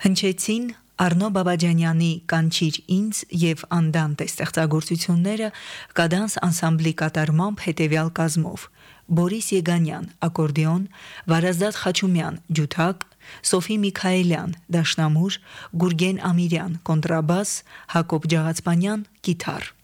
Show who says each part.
Speaker 1: Հնչեցին Արնո Բաբաջանյանի «Կանչիր ինձ» և «Անդանտե» ստեղծագործությունները կադանս անսամբլի կատարմամբ հետևյալ կազմով. Բորիս Եգանյան ակորդեոն, Վարազդատ Խաչումյան ջութակ, Սոֆի Միքայելյան դաշնամուր, Գուրգեն Ամիրյան կոնտրաբաս, Հակոբ Ջաղացպանյան կիթառ։